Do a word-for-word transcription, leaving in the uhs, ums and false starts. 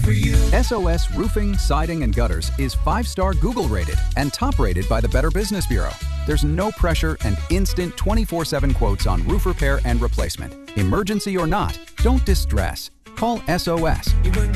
for you. S O S Roofing, Siding, and Gutters is five-star Google rated and top rated by the Better Business Bureau. There's no pressure and instant twenty-four seven quotes on roof repair and replacement. Emergency or not, don't distress. Call S O S.